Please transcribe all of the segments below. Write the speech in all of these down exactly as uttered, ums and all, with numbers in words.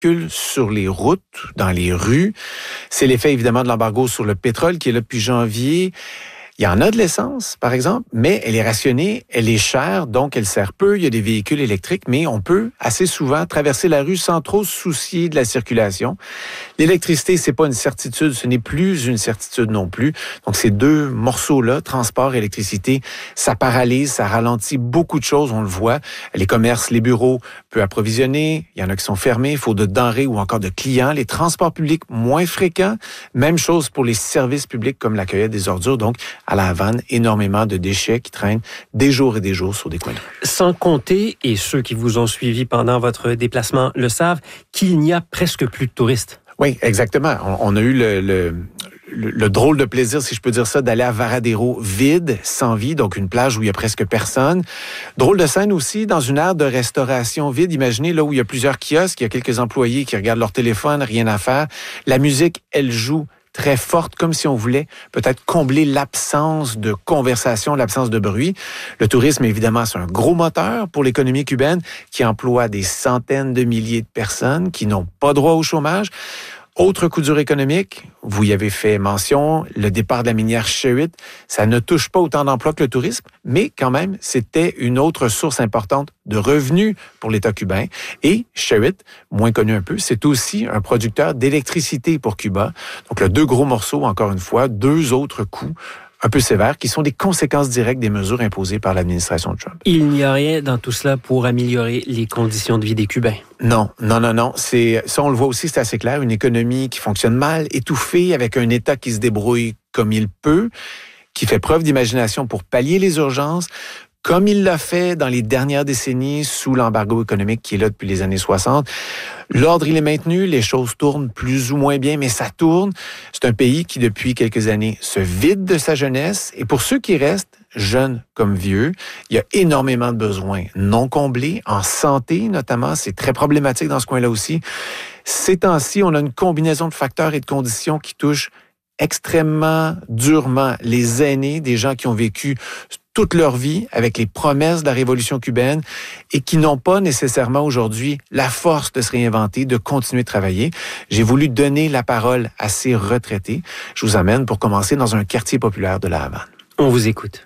circulent sur les routes, dans les rues. C'est l'effet évidemment de l'embargo sur le pétrole qui est là depuis janvier. Il y en a de l'essence, par exemple, mais elle est rationnée, elle est chère, donc elle sert peu. Il y a des véhicules électriques, mais on peut assez souvent traverser la rue sans trop se soucier de la circulation. L'électricité, c'est pas une certitude, ce n'est plus une certitude non plus. Donc ces deux morceaux-là, transport, électricité, ça paralyse, ça ralentit beaucoup de choses, on le voit. Les commerces, les bureaux peuvent approvisionner, il y en a qui sont fermés, il faut de denrées ou encore de clients. Les transports publics, moins fréquents. Même chose pour les services publics comme la cueillette des ordures. Donc, à la Havane, énormément de déchets qui traînent des jours et des jours sur des coins de rue. Sans compter, et ceux qui vous ont suivi pendant votre déplacement le savent, qu'il n'y a presque plus de touristes. Oui, exactement. On, on a eu le, le, le, le drôle de plaisir, si je peux dire ça, d'aller à Varadero vide, sans vie, donc une plage où il y a presque personne. Drôle de scène aussi, dans une aire de restauration vide. Imaginez là où il y a plusieurs kiosques, il y a quelques employés qui regardent leur téléphone, rien à faire. La musique, elle joue très forte, comme si on voulait peut-être combler l'absence de conversation, l'absence de bruit. Le tourisme, évidemment, c'est un gros moteur pour l'économie cubaine qui emploie des centaines de milliers de personnes qui n'ont pas droit au chômage. Autre coup dur économique, vous y avez fait mention, le départ de la minière Shuit, ça ne touche pas autant d'emplois que le tourisme, mais quand même, c'était une autre source importante de revenus pour l'État cubain. Et Shuit, moins connu un peu, c'est aussi un producteur d'électricité pour Cuba. Donc, le deux gros morceaux, encore une fois, deux autres coûts un peu sévères, qui sont des conséquences directes des mesures imposées par l'administration de Trump. Il n'y a rien dans tout cela pour améliorer les conditions de vie des Cubains. Non, non, non, non. C'est, ça, on le voit aussi, c'est assez clair. Une économie qui fonctionne mal, étouffée, avec un État qui se débrouille comme il peut, qui fait preuve d'imagination pour pallier les urgences, comme il l'a fait dans les dernières décennies sous l'embargo économique qui est là depuis les années soixante. L'ordre, il est maintenu, les choses tournent plus ou moins bien, mais ça tourne. C'est un pays qui, depuis quelques années, se vide de sa jeunesse. Et pour ceux qui restent, jeunes comme vieux, il y a énormément de besoins non comblés, en santé notamment. C'est très problématique dans ce coin-là aussi. Ces temps-ci, on a une combinaison de facteurs et de conditions qui touchent extrêmement durement les aînés, des gens qui ont vécu toute leur vie avec les promesses de la révolution cubaine et qui n'ont pas nécessairement aujourd'hui la force de se réinventer, de continuer de travailler. J'ai voulu donner la parole à ces retraités. Je vous amène pour commencer dans un quartier populaire de la Havane. On vous écoute.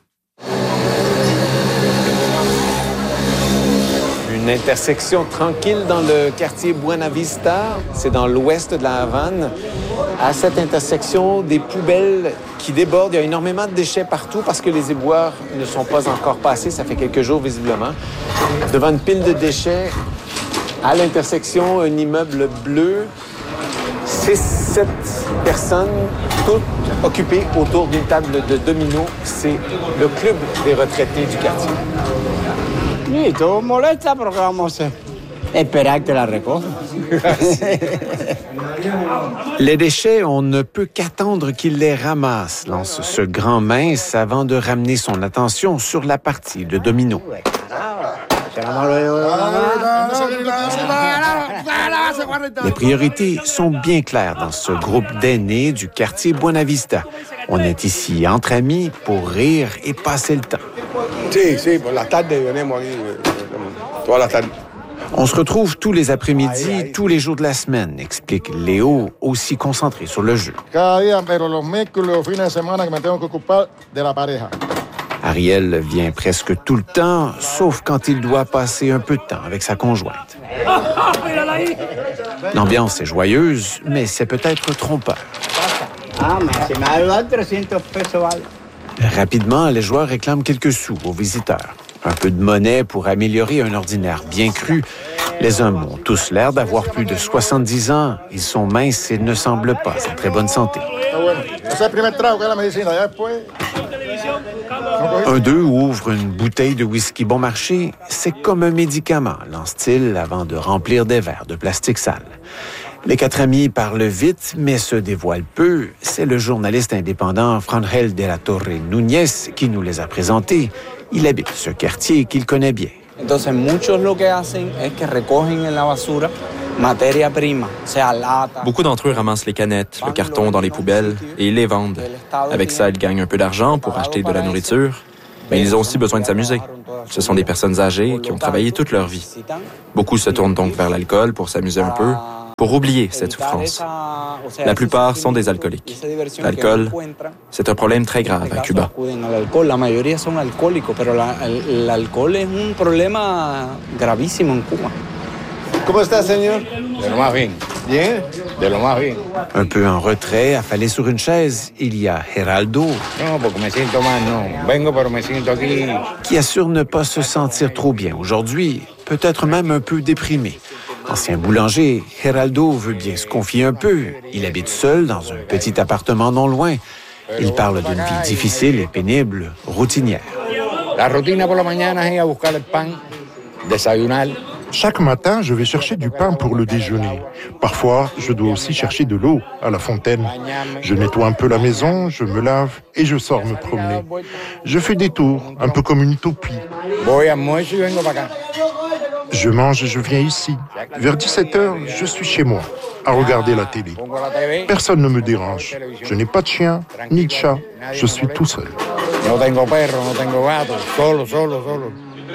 Une intersection tranquille dans le quartier Buena Vista. C'est dans l'ouest de la Havane. À cette intersection, des poubelles qui débordent. Il y a énormément de déchets partout parce que les éboueurs ne sont pas encore passés. Ça fait quelques jours, visiblement. Devant une pile de déchets, à l'intersection, un immeuble bleu. C'est sept personnes, toutes occupées autour d'une table de domino. C'est le club des retraités du quartier. Sí, todo molesta, pero ¿qué vamos a hacer? Esperar que la recojan. Les déchets, on ne peut qu'attendre qu'ils les ramassent, lance ce grand mince avant de ramener son attention sur la partie de domino. Les priorités sont bien claires dans ce groupe d'aînés du quartier Buena Vista. On est ici entre amis pour rire et passer le temps. Sí, sí, por la tarde venimos aquí, toda la tarde. On se retrouve tous les après-midi, tous les jours de la semaine, explique Léo, aussi concentré sur le jeu. Cada día, pero los miércoles, los fines de semana que me tengo que ocupar de la pareja. Ariel vient presque tout le temps, sauf quand il doit passer un peu de temps avec sa conjointe. L'ambiance est joyeuse, mais c'est peut-être trompeur. Rapidement, les joueurs réclament quelques sous aux visiteurs. Un peu de monnaie pour améliorer un ordinaire bien cru. Les hommes ont tous l'air d'avoir plus de soixante-dix ans. Ils sont minces et ne semblent pas en très bonne santé. Un d'eux ouvre une bouteille de whisky bon marché. C'est comme un médicament, lance-t-il avant de remplir des verres de plastique sale. Les quatre amis parlent vite, mais se dévoilent peu. C'est le journaliste indépendant Frangel de la Torre Núñez qui nous les a présentés. Il habite ce quartier qu'il connaît bien. Entonces, muchos lo que hacen es que recogen en la basura materia prima, sea lata. Beaucoup d'entre eux ramassent les canettes, le carton dans les poubelles et ils les vendent. Avec ça, ils gagnent un peu d'argent pour acheter de la nourriture, mais ils ont aussi besoin de s'amuser. Ce sont des personnes âgées qui ont travaillé toute leur vie. Beaucoup se tournent donc vers l'alcool pour s'amuser un peu, pour oublier cette souffrance. La plupart sont des alcooliques. L'alcool, c'est un problème très grave à Cuba. La mayoría son alcohólicos, pero la, el, el alcohol es un problema gravísimo en Cuba. ¿Cómo está, señor? De lo más bien. Bien. De lo más bien. Un peu en retrait, affalé sur une chaise, il y a Geraldo, No, porque me siento mal, no. Vengo, pero me siento aquí. qui assure ne pas se sentir trop bien aujourd'hui, peut-être même un peu déprimé. Ancien boulanger, Geraldo veut bien se confier un peu. Il habite seul dans un petit appartement non loin. Il parle d'une vie difficile et pénible, routinière. La rutina por la mañana es ir a buscar el pan, desayunar. Chaque matin, je vais chercher du pain pour le déjeuner. Parfois, je dois aussi chercher de l'eau à la fontaine. Je nettoie un peu la maison, je me lave et je sors me promener. Je fais des tours, un peu comme une utopie. Voy, almuerzo y vengo para acá. Je mange et je viens ici. Vers dix-sept heures, je suis chez moi, à regarder la télé. Personne ne me dérange. Je n'ai pas de chien, ni de chat. Je suis tout seul. No tengo perro, no tengo gato. Solo, solo, solo.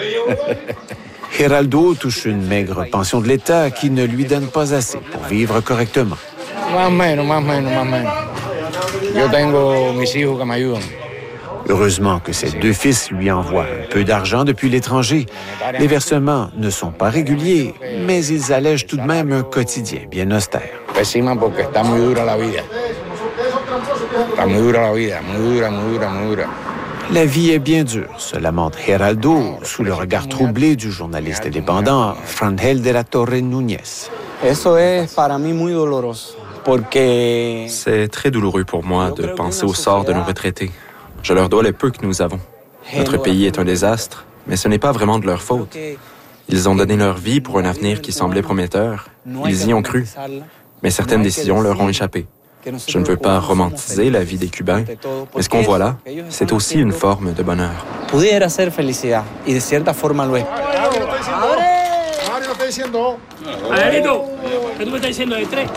Geraldo touche une maigre pension de l'État qui ne lui donne pas assez pour vivre correctement. Más o menos, más o menos, más o menos. Yo tengo mis hijos que me ayudan. Heureusement que ses deux fils lui envoient un peu d'argent depuis l'étranger. Les versements ne sont pas réguliers, mais ils allègent tout de même un quotidien bien austère. Pésima porque está muy dura la vida. Está muy dura la vida, muy dura, muy dura, muy dura. La vie est bien dure, se lamente Geraldo sous le regard troublé du journaliste indépendant Frangel de la Torre Núñez. Eso es para mí muy doloroso, porque C'est très douloureux pour moi de penser au sort de nos retraités. Je leur dois le peu que nous avons. Notre pays est un désastre, mais ce n'est pas vraiment de leur faute. Ils ont donné leur vie pour un avenir qui semblait prometteur. Ils y ont cru, mais certaines décisions leur ont échappé. Je ne veux pas romantiser la vie des Cubains, mais ce qu'on voit là, c'est aussi une forme de bonheur. pudiera ser felicidad, y de cierta forma lo es. Mario está diciendo. Adelito, ¿qué tú me estás diciendo de tres?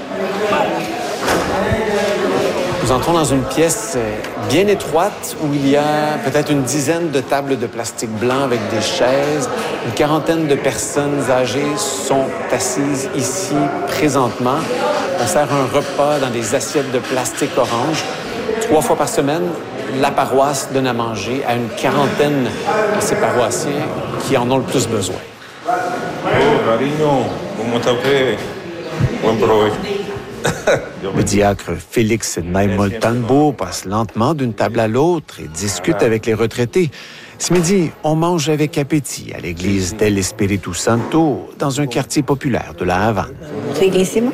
Nous entrons dans une pièce bien étroite où il y a peut-être une dizaine de tables de plastique blanc avec des chaises. Une quarantaine de personnes âgées sont assises ici présentement. On sert un repas dans des assiettes de plastique orange. Trois fois par semaine, la paroisse donne à manger à une quarantaine de ces paroissiens qui en ont le plus besoin. Oh, cariño, ¿cómo está usted? Buen provecho. Le diacre Félix Naimoltanbo passe lentement d'une table à l'autre et discute avec les retraités. Ce midi, on mange avec appétit à l'église del Espíritu Santo dans un quartier populaire de la Havane. Riquísimo.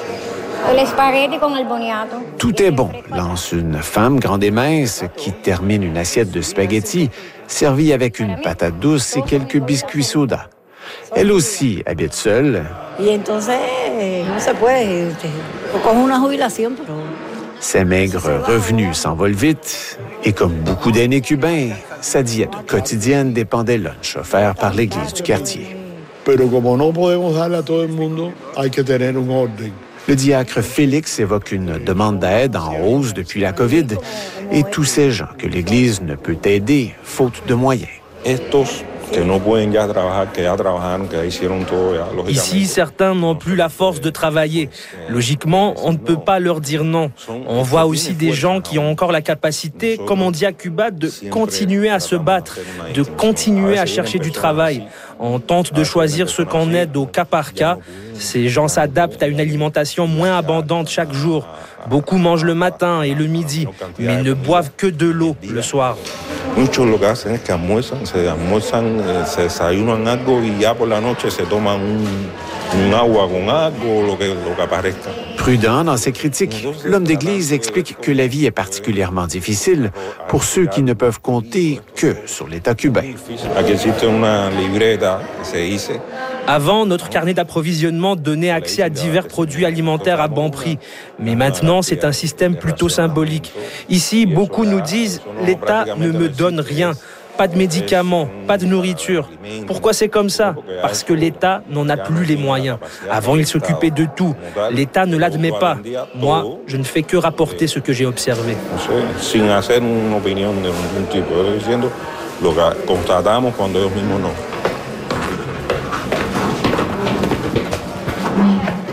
El spaghetti con el boniato. Tout est bon, lance une femme grande et mince qui termine une assiette de spaghettis servie avec une patate douce et quelques biscuits soda. Elle aussi habite seule. Y entonces no se puede, con una jubilación, pero... Ses maigres revenus s'envolent vite et comme beaucoup d'aînés cubains, sa diète quotidienne dépend des lunchs offerts par l'église du quartier. Pero como no podemos darle a todo el mundo, hay que tener un orden. Le diacre Félix évoque une demande d'aide en hausse depuis la COVID et tous ces gens que l'Église ne peut aider faute de moyens. Estos que no pueden ya trabajar, que ya trabajaron, que ya hicieron todo, ya, lógicamente. Ici, certains n'ont plus la force de travailler. Logiquement, on ne peut pas leur dire non. On voit aussi des gens qui ont encore la capacité, comme on dit à Cuba, de continuer à se battre, de continuer à chercher du travail. On tente de choisir ce qu'on aide au cas par cas. Ces gens s'adaptent à une alimentation moins abondante chaque jour. Beaucoup mangent le matin et le midi, mais ne boivent que de l'eau le soir. Muchos lo que hacen es que almuerzan, se almuerzan, se desayunan algo y ya por la noche se toman un, un agua con algo, lo que, lo que aparezca. Prudent dans ses critiques, l'homme d'Église explique que la vie est particulièrement difficile pour ceux qui ne peuvent compter que sur l'État cubain. Aquí existe una libreta que se dice. Avant, notre carnet d'approvisionnement donnait accès à divers produits alimentaires à bon prix. Mais maintenant, c'est un système plutôt symbolique. Ici, beaucoup nous disent « l'État ne me donne rien ». Pas de médicaments, pas de nourriture. Pourquoi c'est comme ça? Parce que l'État n'en a plus les moyens. Avant, il s'occupait de tout. L'État ne l'admet pas. Moi, je ne fais que rapporter ce que j'ai observé. Sin hacer una opinión de ningún tipo. Estoy diciendo lo que constatamos cuando ellos mismos no.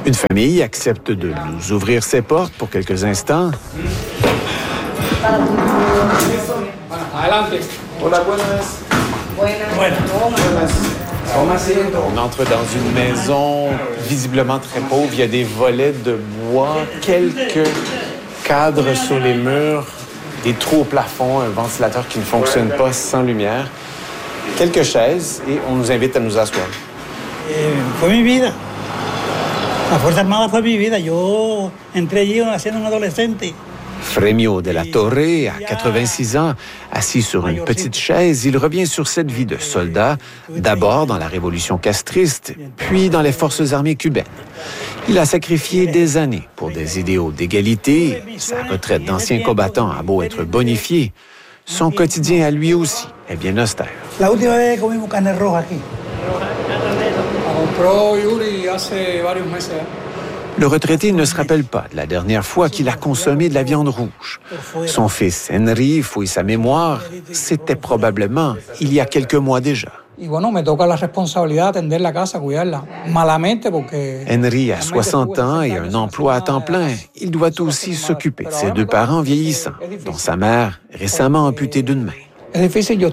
Une famille accepte de nous ouvrir ses portes pour quelques instants. On entre dans une maison visiblement très pauvre. Il y a des volets de bois, quelques cadres sur les murs, des trous au plafond, un ventilateur qui ne fonctionne pas sans lumière, quelques chaises et on nous invite à nous asseoir. Eh, fue mi vida. La Fuerza Armada fue mi vida. Yo entré allí siendo un adolescente. Fremio de la Torre, à quatre-vingt-six ans, assis sur une petite chaise, il revient sur cette vie de soldat, d'abord dans la révolution castriste, puis dans les forces armées cubaines. Il a sacrifié des années pour des idéaux d'égalité. Sa retraite d'ancien combattant a beau être bonifiée, son quotidien à lui aussi est bien austère. La última vez que comimos carne roja aquí. Compró Yuri hace varios meses. Le retraité ne se rappelle pas de la dernière fois qu'il a consommé de la viande rouge. Son fils Henry fouille sa mémoire. C'était probablement il y a quelques mois déjà. Henry a soixante ans et un emploi à temps plein. Il doit aussi s'occuper de ses deux parents vieillissants, dont sa mère, récemment amputée d'une main.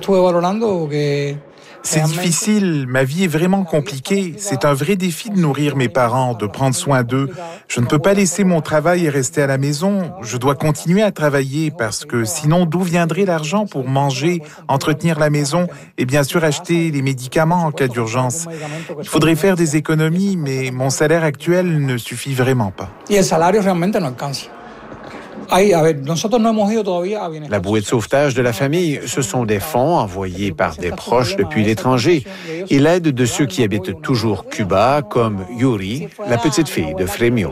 C'est difficile, ma vie est vraiment compliquée. C'est un vrai défi de nourrir mes parents, de prendre soin d'eux. Je ne peux pas laisser mon travail et rester à la maison. Je dois continuer à travailler parce que sinon, d'où viendrait l'argent pour manger, entretenir la maison et bien sûr acheter les médicaments en cas d'urgence? Il faudrait faire des économies, mais mon salaire actuel ne suffit vraiment pas. La bouée de sauvetage de la famille, ce sont des fonds envoyés par des proches depuis l'étranger et l'aide de ceux qui habitent toujours Cuba, comme Yuri, la petite fille de Fremio.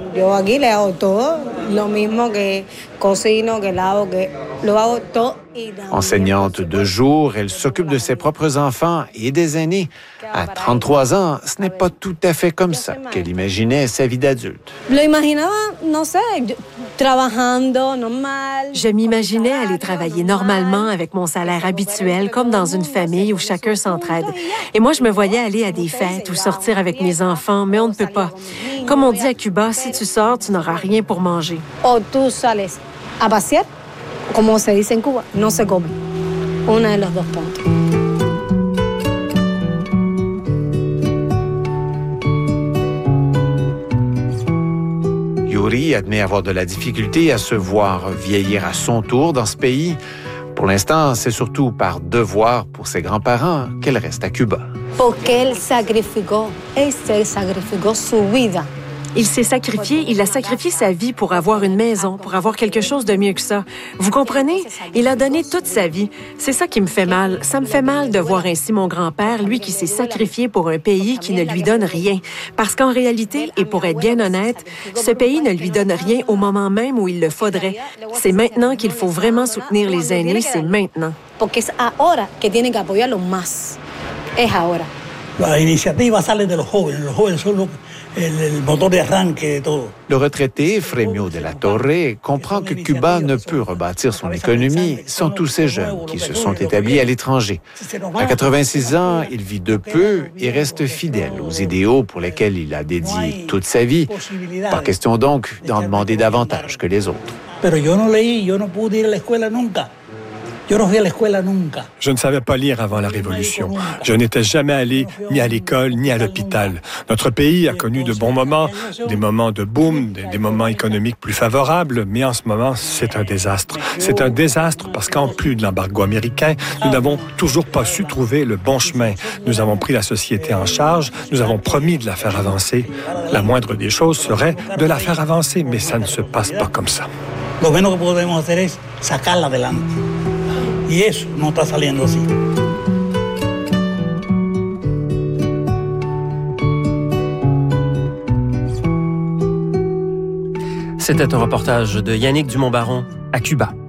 Enseignante de jour, elle s'occupe de ses propres enfants et des aînés. À trente-trois ans, ce n'est pas tout à fait comme ça qu'elle imaginait sa vie d'adulte. Je m'imaginais aller travailler normalement avec mon salaire habituel, comme dans une famille où chacun s'entraide. Et moi, je me voyais aller à des fêtes ou sortir avec mes enfants, mais on ne peut pas. Comme on dit à Cuba, si tu sors, tu n'auras rien pour manger. Como se dice en Cuba, no se come. Una de los dos puntos. Yuri admet avoir de la difficulté à se voir vieillir à son tour dans ce pays. Pour l'instant, c'est surtout par devoir pour ses grands-parents qu'elle reste à Cuba. Porque él sacrificó, él se sacrificó su vida. Il s'est sacrifié, il a sacrifié sa vie pour avoir une maison, pour avoir quelque chose de mieux que ça. Vous comprenez? Il a donné toute sa vie. C'est ça qui me fait mal. Ça me fait mal de voir ainsi mon grand-père, lui qui s'est sacrifié pour un pays qui ne lui donne rien. Parce qu'en réalité, et pour être bien honnête, ce pays ne lui donne rien au moment même où il le faudrait. C'est maintenant qu'il faut vraiment soutenir les aînés, c'est maintenant. Porque es ahora que tienen que apoyarlos más. Es ahora. La iniciativa sale de los jóvenes. Los jóvenes son los... Le retraité, Fremio de la Torre, comprend que Cuba ne peut rebâtir son économie sans tous ces jeunes qui se sont établis à l'étranger. À quatre-vingt-six ans, il vit de peu et reste fidèle aux idéaux pour lesquels il a dédié toute sa vie. Pas question donc d'en demander davantage que les autres. Je ne savais pas lire avant la Révolution. Je n'étais jamais allé ni à l'école ni à l'hôpital. Notre pays a connu de bons moments, des moments de boom, des, des moments économiques plus favorables, mais en ce moment, c'est un désastre. C'est un désastre parce qu'en plus de l'embargo américain, nous n'avons toujours pas su trouver le bon chemin. Nous avons pris la société en charge, nous avons promis de la faire avancer. La moindre des choses serait de la faire avancer, mais ça ne se passe pas comme ça. Lo menos que podemos hacer es sacarla adelante. Y eso no está saliendo así. C'était un reportage de Yannick Dumont-Baron à Cuba.